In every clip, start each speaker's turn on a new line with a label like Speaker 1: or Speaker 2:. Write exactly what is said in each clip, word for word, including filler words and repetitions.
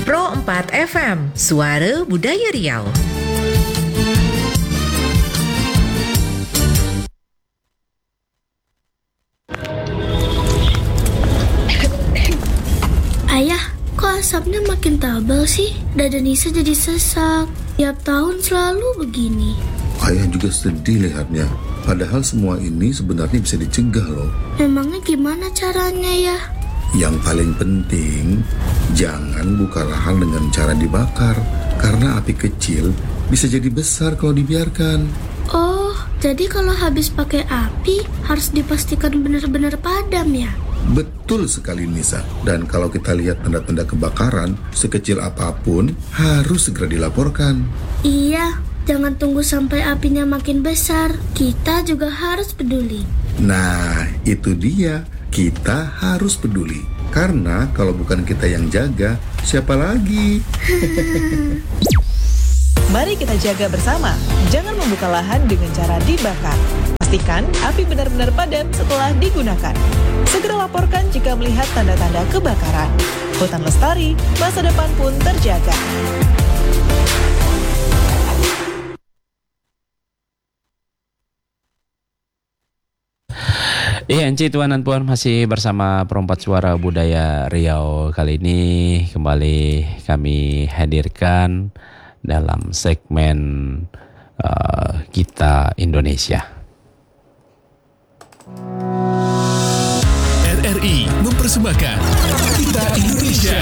Speaker 1: Pro empat F M, Suara Budaya Riau.
Speaker 2: Ayah, kok asapnya makin tebal sih? Dada Nisa jadi sesak. Tiap tahun selalu begini.
Speaker 3: Ayah juga sedih lihatnya. Padahal semua ini sebenarnya bisa dicegah loh.
Speaker 2: Memangnya gimana caranya ya?
Speaker 3: Yang paling penting, jangan buka lahan dengan cara dibakar. Karena api kecil bisa jadi besar kalau dibiarkan.
Speaker 2: Oh, jadi kalau habis pakai api harus dipastikan benar-benar padam ya?
Speaker 3: Betul sekali Nisa. Dan kalau kita lihat tanda-tanda kebakaran, sekecil apapun harus segera dilaporkan.
Speaker 2: Iya, jangan tunggu sampai apinya makin besar. Kita juga harus peduli.
Speaker 3: Nah, itu dia. Kita harus peduli. Karena kalau bukan kita yang jaga, siapa lagi?
Speaker 4: Mari kita jaga bersama. Jangan membuka lahan dengan cara dibakar. Pastikan api benar-benar padam setelah digunakan. Segera laporkan jika melihat tanda-tanda kebakaran. Hutan lestari, masa depan pun terjaga.
Speaker 5: Iya, Enci, Tuan dan Puan, masih bersama Perempat Suara Budaya Riau. Kali ini kembali kami hadirkan dalam segmen uh, Kita Indonesia.
Speaker 6: R R I mempersembahkan Kita Indonesia.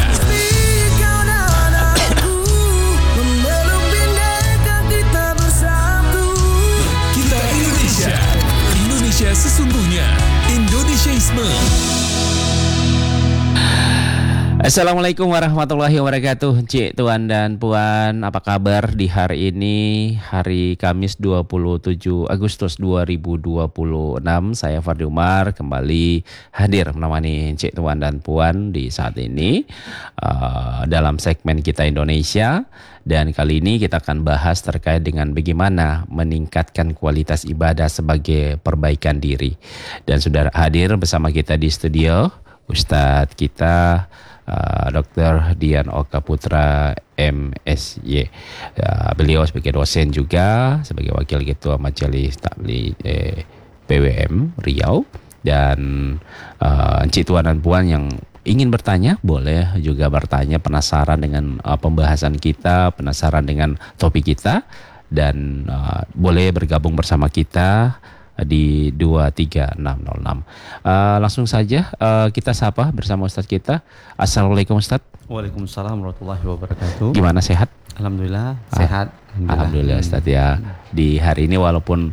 Speaker 6: Kita Indonesia. Indonesia sesungguhnya. Indonesiaisme.
Speaker 5: Assalamualaikum warahmatullahi wabarakatuh. Cik, Tuan dan Puan, apa kabar di hari ini? Hari Kamis dua puluh tujuh Agustus dua ribu dua puluh enam. Saya Fardi Umar kembali hadir menemani Cik, Tuan dan Puan di saat ini uh, dalam segmen Kita Indonesia. Dan kali ini kita akan bahas terkait dengan bagaimana meningkatkan kualitas ibadah sebagai perbaikan diri. Dan sudah hadir bersama kita di studio Ustadz kita Uh, Doktor Dian Oka Putra M Si. Uh, beliau sebagai dosen juga, sebagai wakil ketua Majelis Taklim eh, P W M Riau. Dan uh, Encik, Tuan dan Puan yang ingin bertanya, boleh juga bertanya, penasaran dengan uh, pembahasan kita, penasaran dengan topik kita, dan uh, boleh bergabung bersama kita di dua tiga enam nol enam. Uh, langsung saja uh, kita sapa bersama Ustadz kita. Assalamualaikum Ustadz.
Speaker 7: Waalaikumsalam warahmatullahi wabarakatuh.
Speaker 5: Gimana, sehat?
Speaker 7: Alhamdulillah sehat.
Speaker 5: Alhamdulillah, Alhamdulillah Ustadz ya. Di hari ini walaupun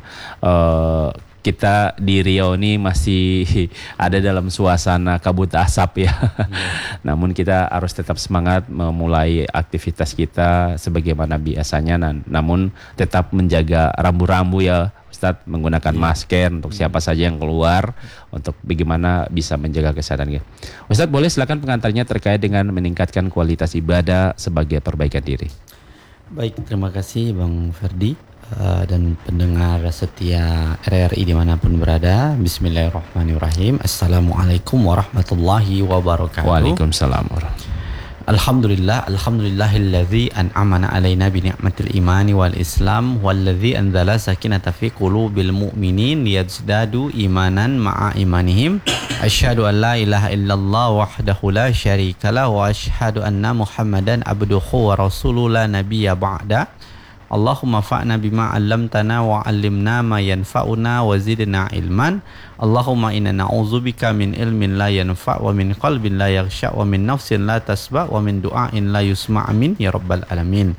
Speaker 5: uh, kita di Riau ini masih ada dalam suasana kabut asap ya. Yeah. Namun kita harus tetap semangat memulai aktivitas kita sebagaimana biasanya. Namun tetap menjaga rambu-rambu ya Ustadz, menggunakan yeah. masker untuk siapa yeah. saja yang keluar, untuk bagaimana bisa menjaga kesehatan kita. Ustadz, boleh silakan pengantarnya terkait dengan meningkatkan kualitas ibadah sebagai perbaikan diri.
Speaker 7: Baik, terima kasih Bang Ferdi uh, dan pendengar setia R R I dimanapun berada. Bismillahirrahmanirrahim. Assalamualaikum warahmatullahi wabarakatuh.
Speaker 5: Waalaikumsalam warahmatullahi.
Speaker 7: Alhamdulillah, alhamdulillahilladzi an'amana alaina bi ni'matil imani wal islam walladzi anzala sakinata fi qulubil mu'minin liyazdadu imanan ma'a imanihim. Asyhadu an la ilaha illallah wahdahu la syarikalah wa asyhadu anna Muhammadan abduhu wa rasuluhu la nabiyya ba'da. Allahumma fa'na bima 'allamtana wa 'allimna ma yanfa'una wa zidna ilman. Allahumma inna na'udzubika min ilmin la yanfa' wa min qalbin la yakhsha' wa min nafsin la tasba' wa min du'ain la yusma' amin ya rabbal alamin.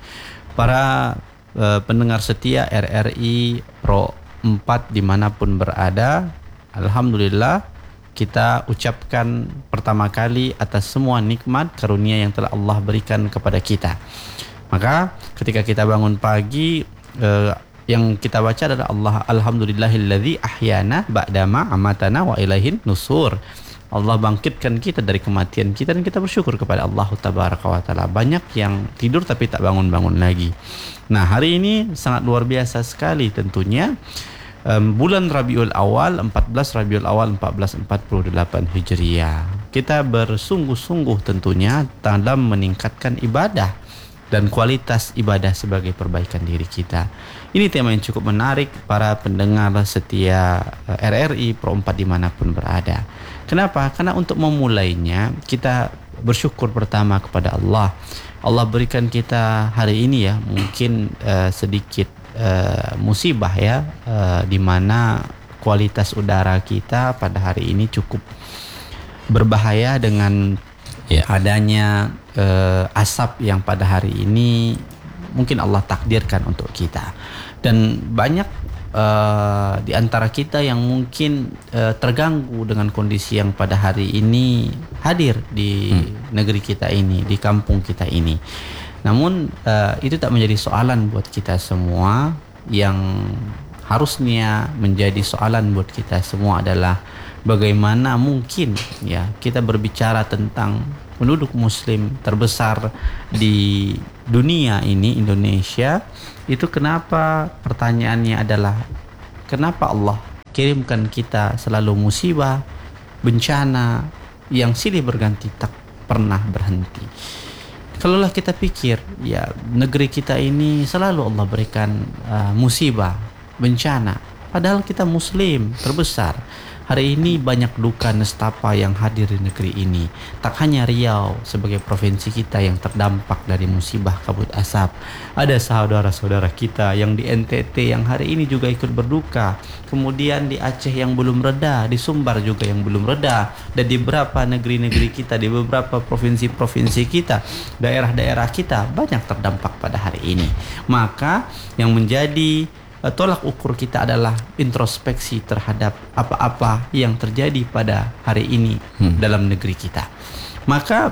Speaker 7: Para uh, pendengar setia R R I Pro empat dimanapun berada, alhamdulillah kita ucapkan pertama kali atas semua nikmat karunia yang telah Allah berikan kepada kita. Maka ketika kita bangun pagi, eh, yang kita baca adalah Allah alhamdulillahilladzi ahyana ba'dama amatana wa ilaihin nusur. Allah bangkitkan kita dari kematian kita dan kita bersyukur kepada Allah tabaraka wa taala. Banyak yang tidur tapi tak bangun-bangun lagi. Nah, hari ini sangat luar biasa sekali tentunya. Um, bulan Rabiul Awal, empat belas Rabiul Awal empat belas empat puluh delapan Hijriah. kita bersungguh-sungguh tentunya dalam meningkatkan ibadah dan kualitas ibadah sebagai perbaikan diri kita. Ini tema yang cukup menarik para pendengar setia R R I Pro empat dimanapun berada. Kenapa? Karena untuk memulainya kita bersyukur pertama kepada Allah. Allah berikan kita hari ini ya mungkin uh, sedikit uh, musibah ya, uh, di mana kualitas udara kita pada hari ini cukup berbahaya dengan ya. adanya uh, asap yang pada hari ini mungkin Allah takdirkan untuk kita, dan banyak uh, di antara kita yang mungkin uh, terganggu dengan kondisi yang pada hari ini hadir di hmm. negeri kita ini, di kampung kita ini. Namun uh, itu tak menjadi soalan buat kita semua. Yang harusnya menjadi soalan buat kita semua adalah bagaimana mungkin ya kita berbicara tentang penduduk muslim terbesar di dunia ini, Indonesia. Itu kenapa pertanyaannya adalah kenapa Allah kirimkan kita selalu musibah, bencana yang silih berganti tak pernah berhenti. Kalaulah kita pikir ya negeri kita ini selalu Allah berikan uh, musibah, bencana, padahal kita muslim terbesar. Hari ini banyak duka nestapa yang hadir di negeri ini. Tak hanya Riau sebagai provinsi kita yang terdampak dari musibah kabut asap. Ada saudara-saudara kita yang di N T T yang hari ini juga ikut berduka. Kemudian di Aceh yang belum reda, di Sumbar juga yang belum reda. Dan di beberapa negeri-negeri kita, di beberapa provinsi-provinsi kita, daerah-daerah kita banyak terdampak pada hari ini. Maka yang menjadi tolak ukur kita adalah introspeksi terhadap apa-apa yang terjadi pada hari ini hmm. dalam negeri kita. Maka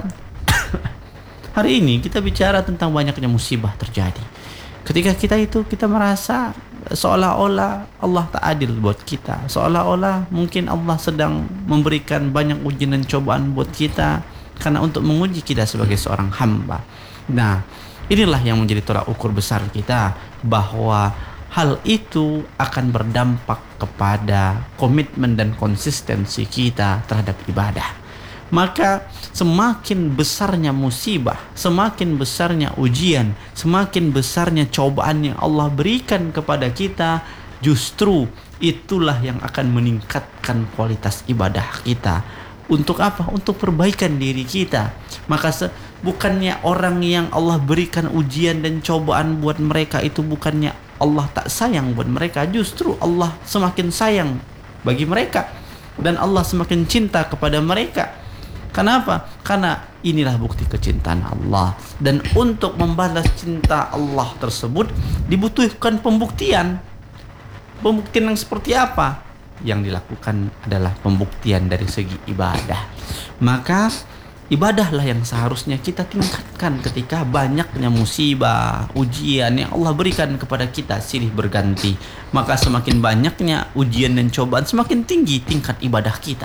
Speaker 7: hari ini kita bicara tentang banyaknya musibah terjadi. Ketika kita itu kita merasa seolah-olah Allah tak adil buat kita, seolah-olah mungkin Allah sedang memberikan banyak ujian dan cobaan buat kita karena untuk menguji kita sebagai seorang hamba. Nah, inilah yang menjadi tolak ukur besar kita, bahwa hal itu akan berdampak kepada komitmen dan konsistensi kita terhadap ibadah. Maka semakin besarnya musibah, semakin besarnya ujian, semakin besarnya cobaan yang Allah berikan kepada kita, justru itulah yang akan meningkatkan kualitas ibadah kita. Untuk apa? Untuk perbaikan diri kita. Maka se- bukannya orang yang Allah berikan ujian dan cobaan buat mereka itu bukannya Allah tak sayang buat mereka, justru Allah semakin sayang bagi mereka dan Allah semakin cinta kepada mereka. Kenapa? Karena inilah bukti kecintaan Allah, dan untuk membalas cinta Allah tersebut dibutuhkan pembuktian. Pembuktian yang seperti apa? Yang dilakukan adalah pembuktian dari segi ibadah. Maka ibadahlah yang seharusnya kita tingkatkan ketika banyaknya musibah, ujian yang Allah berikan kepada kita silih berganti. Maka semakin banyaknya ujian dan cobaan, semakin tinggi tingkat ibadah kita.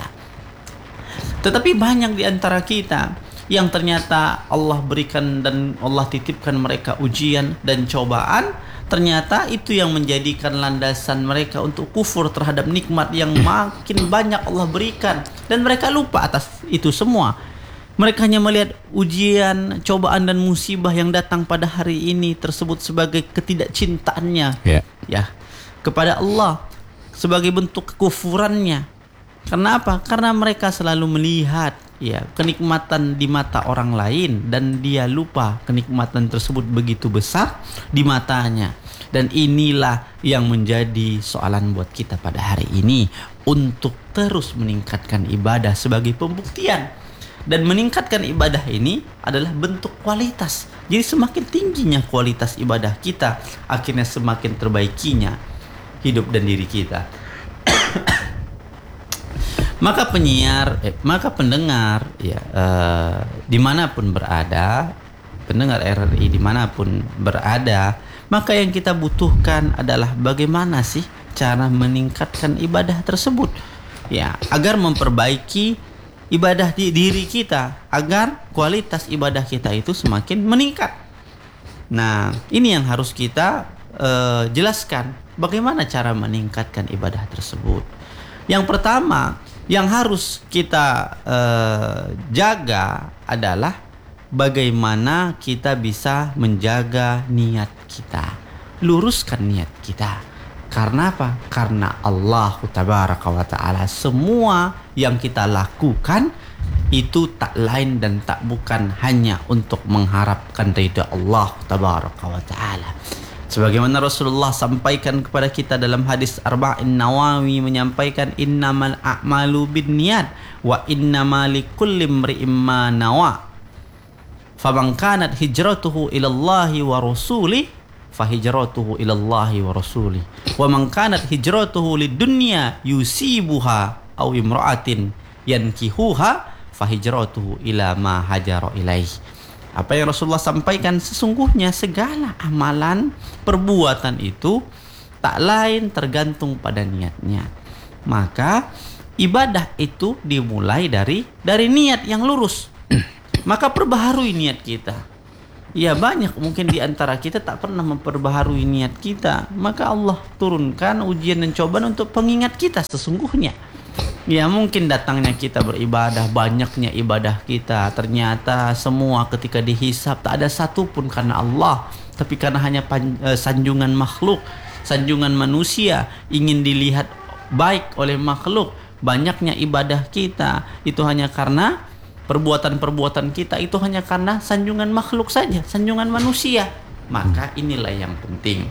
Speaker 7: Tetapi banyak di antara kita yang ternyata Allah berikan dan Allah titipkan mereka ujian dan cobaan, ternyata itu yang menjadikan landasan mereka untuk kufur terhadap nikmat yang makin banyak Allah berikan, dan mereka lupa atas itu semua. Mereka hanya melihat ujian, cobaan dan musibah yang datang pada hari ini tersebut sebagai ketidakcintaannya yeah. ya kepada Allah, sebagai bentuk kekufurannya. Kenapa? Karena mereka selalu melihat ya kenikmatan di mata orang lain, dan dia lupa kenikmatan tersebut begitu besar di matanya. Dan inilah yang menjadi soalan buat kita pada hari ini, untuk terus meningkatkan ibadah sebagai pembuktian. Dan meningkatkan ibadah ini adalah bentuk kualitas. Jadi semakin tingginya kualitas ibadah kita, akhirnya semakin terbaikinya hidup dan diri kita. Maka penyiar, eh, maka pendengar ya eh, dimanapun berada, pendengar R R I dimanapun berada, maka yang kita butuhkan adalah bagaimana sih cara meningkatkan ibadah tersebut, ya agar memperbaiki ibadah di diri kita, agar kualitas ibadah kita itu semakin meningkat. Nah, ini yang harus kita uh, jelaskan, bagaimana cara meningkatkan ibadah tersebut. Yang pertama, Yang harus kita uh, jaga adalah bagaimana kita bisa menjaga niat kita. Luruskan niat kita. Karena apa? Karena Allah Tabaraka wa Ta'ala, semua yang kita lakukan itu tak lain dan tak bukan hanya untuk mengharapkan ridha Allah Tabaraka wa Ta'ala. Sebagaimana Rasulullah sampaikan kepada kita dalam hadis Arba'in Nawawi, menyampaikan innamal a'malu binniyat wa innamal likulli imri'in ma nawa. Faman kanat hijratuhu ila Allahi wa rasuli fa hijratuhu ila Allahi wa rasuli. Wa man kanat hijratuhu lidunya yusibuha aw imra'atin yankihuha fa hijratuhu ila ma hajara ilaihi. Apa yang Rasulullah sampaikan, sesungguhnya segala amalan perbuatan itu tak lain tergantung pada niatnya. Maka ibadah itu dimulai dari dari niat yang lurus. Maka perbaharui niat kita. Ya, banyak mungkin di antara kita tak pernah memperbaharui niat kita. Maka Allah turunkan ujian dan cobaan untuk pengingat kita sesungguhnya. Ya, mungkin datangnya kita beribadah, banyaknya ibadah kita, ternyata semua ketika dihisap tak ada satu pun karena Allah, tapi karena hanya pan, uh, sanjungan makhluk, sanjungan manusia, ingin dilihat baik oleh makhluk. Banyaknya ibadah kita itu hanya karena perbuatan-perbuatan kita itu hanya karena sanjungan makhluk saja, sanjungan manusia. Maka inilah yang penting.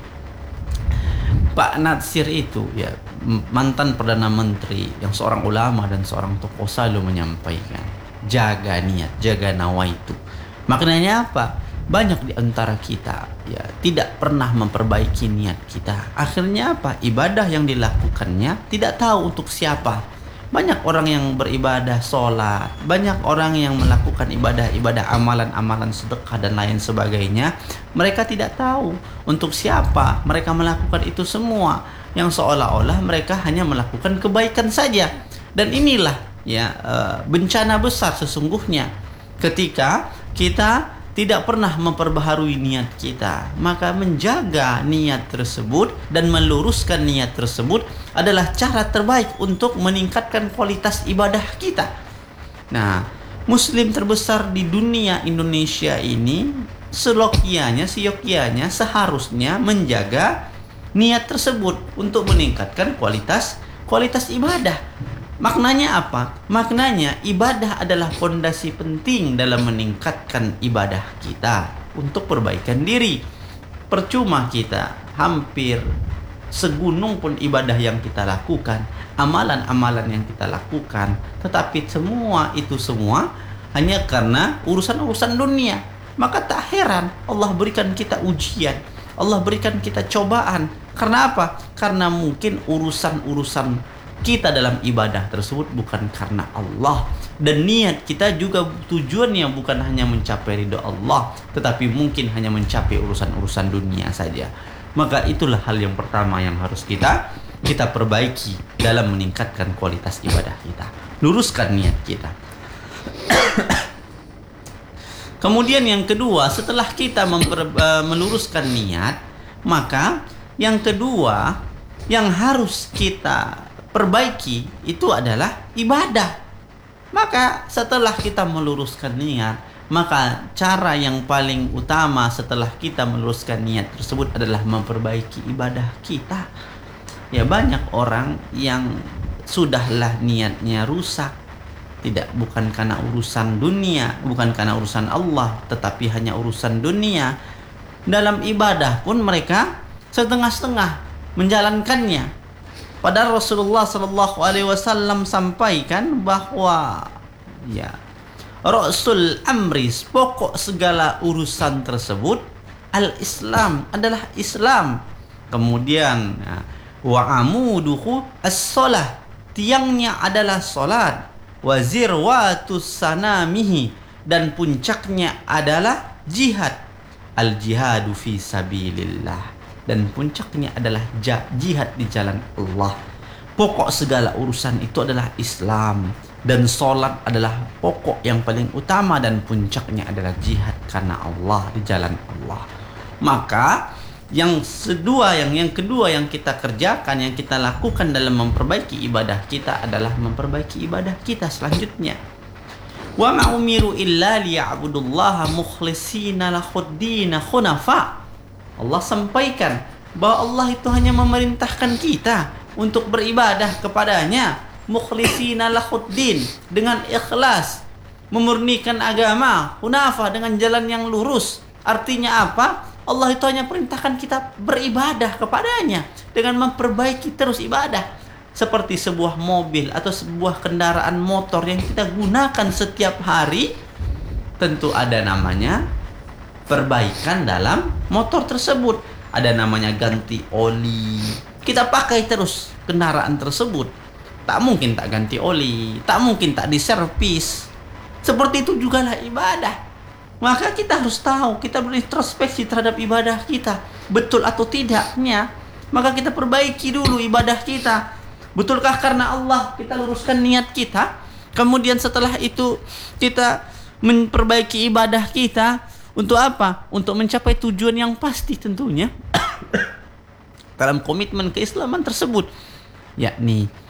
Speaker 7: Pak Natsir itu ya mantan Perdana Menteri yang seorang ulama dan seorang tokoh selalu menyampaikan, jaga niat, jaga nawaitu. Maknanya apa? Banyak di antara kita ya tidak pernah memperbaiki niat kita. Akhirnya apa? Ibadah yang dilakukannya tidak tahu untuk siapa. Banyak orang yang beribadah sholat, banyak orang yang melakukan ibadah-ibadah, amalan-amalan sedekah dan lain sebagainya. Mereka tidak tahu untuk siapa mereka melakukan itu semua, yang seolah-olah mereka hanya melakukan kebaikan saja. Dan inilah ya bencana besar sesungguhnya ketika kita tidak pernah memperbaharui niat kita. Maka menjaga niat tersebut dan meluruskan niat tersebut adalah cara terbaik untuk meningkatkan kualitas ibadah kita. Nah, Muslim terbesar di dunia Indonesia ini selokianya, siyokianya seharusnya menjaga niat tersebut untuk meningkatkan kualitas kualitas ibadah. Maknanya apa? Maknanya ibadah adalah fondasi penting dalam meningkatkan ibadah kita untuk perbaikan diri. Percuma kita hampir segunung pun ibadah yang kita lakukan, amalan-amalan yang kita lakukan, tetapi semua itu semua hanya karena urusan-urusan dunia. Maka tak heran Allah berikan kita ujian, Allah berikan kita cobaan. Karena apa? Karena mungkin urusan-urusan kita dalam ibadah tersebut bukan karena Allah, dan niat kita juga tujuannya bukan hanya mencapai ridho Allah, tetapi mungkin hanya mencapai urusan-urusan dunia saja. Maka itulah hal yang pertama yang harus kita kita perbaiki dalam meningkatkan kualitas ibadah kita. Luruskan niat kita. Kemudian yang kedua, setelah kita memper, uh, meluruskan niat, maka yang kedua yang harus kita perbaiki itu adalah ibadah. Maka setelah kita meluruskan niat, maka cara yang paling utama setelah kita meluruskan niat tersebut adalah memperbaiki ibadah kita. Ya, banyak orang yang sudahlah niatnya rusak, tidak bukan karena urusan dunia, bukan karena urusan Allah, tetapi hanya urusan dunia. Dalam ibadah pun mereka setengah-setengah menjalankannya. Padahal Rasulullah Sallallahu Alaihi Wasallam sampaikan bahwa ya Rasul Amri, pokok segala urusan tersebut al-Islam adalah Islam. Kemudian ya, wa amuduhu as-salah, tiangnya adalah salat. Wa zirwatus sanamihi, dan puncaknya adalah jihad. Al-jihadu fi sabilillah, dan puncaknya adalah jihad di jalan Allah. Pokok segala urusan itu adalah Islam, dan sholat adalah pokok yang paling utama, dan puncaknya adalah jihad karena Allah, di jalan Allah. Maka Yang kedua, yang yang kedua yang kita kerjakan, yang kita lakukan dalam memperbaiki ibadah kita adalah memperbaiki ibadah kita selanjutnya. Wa ma umiru illa liya'budullaha mukhlishina lahuddin hunafa. Allah sampaikan bahwa Allah itu hanya memerintahkan kita untuk beribadah kepadanya mukhlishina lahuddin, dengan ikhlas, memurnikan agama, hunafa, dengan jalan yang lurus. Artinya apa? Allah itu hanya perintahkan kita beribadah kepadanya dengan memperbaiki terus ibadah. Seperti sebuah mobil atau sebuah kendaraan motor yang kita gunakan setiap hari, tentu ada namanya perbaikan dalam motor tersebut. Ada namanya ganti oli. Kita pakai terus kendaraan tersebut. Tak mungkin tak ganti oli, tak mungkin tak diservis. Seperti itu jugalah ibadah. Maka kita harus tahu, kita berintrospeksi terhadap ibadah kita, betul atau tidaknya. Maka kita perbaiki dulu ibadah kita. Betulkah karena Allah? Kita luruskan niat kita. Kemudian setelah itu kita memperbaiki ibadah kita. Untuk apa? Untuk mencapai tujuan yang pasti tentunya dalam komitmen keislaman tersebut, yakni